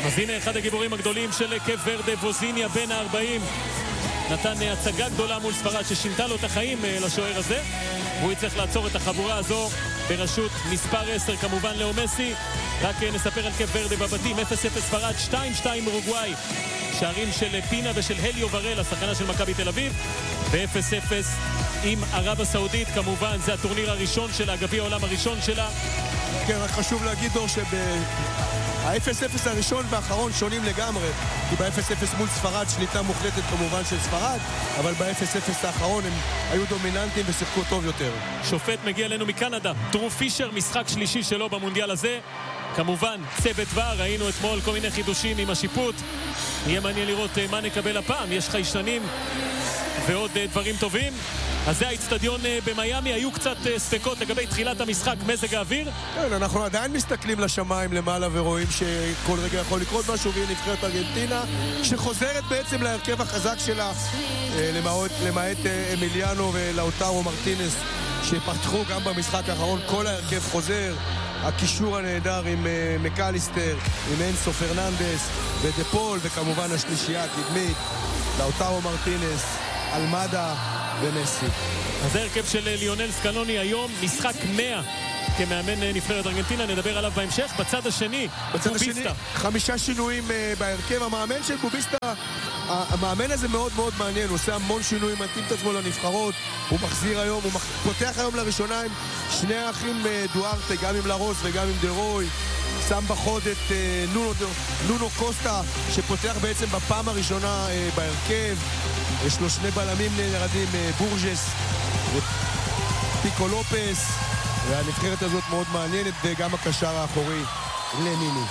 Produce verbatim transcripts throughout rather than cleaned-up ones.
אז הנה אחד הגיבורים הגדולים של קייפ ורדה, ווזיניה בן ה-ארבעים, נתן הצגה גדולה מול ספרד ששינתה לו את החיים לשוער הזה, והוא יצטרך לעצור את החבורה הזו בראשות מספר עשר כמובן לאו מסי. רק נספר על קייפ ורדה בבתים, אפס אפס ספרד, שתיים שתיים אורוגוואי, שערים של פינה ושל הליו ורל, השחקנה של מכבי תל אביב, ו-אפס אפס עם ערב הסעודית. כמובן זה הטורניר הראשון שלה, גביע העולם הראשון שלה. כן, רק חשוב להגיד דור שב-ה-אפס אפס הראשון והאחרון שונים לגמרי, כי ב-אפס אפס מול ספרד שליטה מוחלטת כמובן של ספרד, אבל ב-אפס אפס האחרון הם היו דומיננטיים ושיחקו טוב יותר. שופט מגיע אלינו מקנדה, דרו פישר, משחק שלישי שלו במונדיאל הזה. כמובן צוות ור, ראינו אתמול כל מיני חידושים עם השיפוט, יהיה מעניין לראות מה נקבל הפעם, יש חיישנים ועוד דברים טובים. אז זה האצטדיון במיימי, היו קצת ספקות לגבי תחילת המשחק, מזג האוויר. כן, אנחנו עדיין מסתכלים לשמיים למעלה ורואים שכל רגע יכול לקרות משהו, והיא נבחרת ארגנטינה שחוזרת בעצם להרכב החזק שלה, למעט, למעט אמיליאנו ולאוטרו מרטינס שפתחו גם במשחק האחרון. כל ההרכב חוזר, הקישור הנהדר עם מקליסטר, עם אנסו פרננדס ודפול, וכמובן השלישייה הקדמית, לאוטרו מרטינס, אלמדה ומסי. אז הרכב של ליונל סקלוני היום, משחק מאה כמאמן נבחרת ארגנטינה, נדבר עליו בהמשך. בצד השני, בצד בוביסטה. השני, חמישה שינויים uh, בהרכב. המאמן של בוביסטה, המאמן הזה מאוד מאוד מעניין, הוא עושה המון שינויים, מתאים את עצמו לנבחרות, הוא מחזיר היום, הוא מח... פותח היום לראשונה עם שני האחים uh, דוארטה, גם עם לרוס וגם עם דרוי, שם בחוד את uh, נונו, נונו קוסטה, שפותח בעצם בפעם הראשונה uh, בהרכב. יש לו שני בלמים נרדים, uh, בורג'ס ופיקו לופס, והנבחרת הזאת מאוד מעניינת, וגם הקשר האחורי לניני.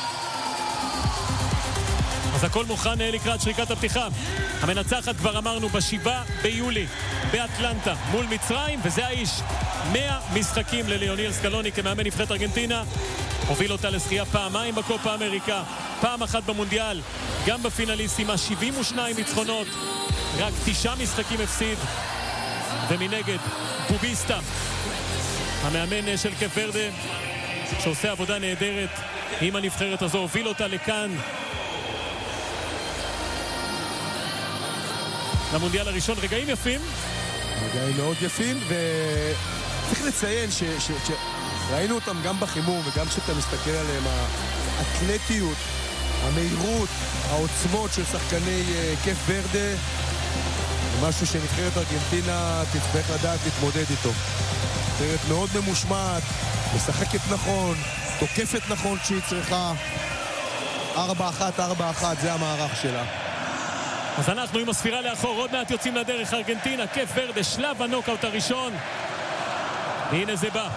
אז הכל מוכן לקראת שריקת הפתיחה. המנצחת כבר אמרנו בשבעה ביולי באטלנטה מול מצרים, וזה האיש. מאה משחקים לליוניל סקלוני כמאמן נבחרת ארגנטינה, הוביל אותה לזכייה פעמיים בקופה אמריקה, פעם אחת במונדיאל, גם בפינליסימה, שבעים ושניים ניצחונות, רק תשעה משחקים הפסיד. ומנגד בוביסטה, המאמן של קייפ ורדה, שעושה עבודה נהדרת עם הנבחרת הזו, הוביל אותה לכאן למונדיאל הראשון. רגעים יפים, רגעים מאוד יפים, וצריך לציין ש... ש... ש... ראינו אותם גם בחימום וגם כשאתה מסתכל עליהם, האתלטיות, המהירות, העוצמות של שחקני קייפ ורדה, משהו שנבחרת ארגנטינה תצטרך לדעת להתמודד איתו. נבחרת מאוד ממושמעת, משחקת נכון, תוקפת נכון כשהיא צריכה. ארבע אחת, ארבע אחת, זה המערך שלה. אז אנחנו עם הספירה לאחור, עוד מעט יוצאים לדרך ארגנטינה, קייפ ורדה, שלב הנוקאוט הראשון. הנה זה בא.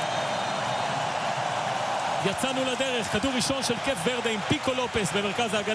יצאנו לדרך, כדור ראשון של קייפ ורדה עם פיקו לופס במרכז ההגנה.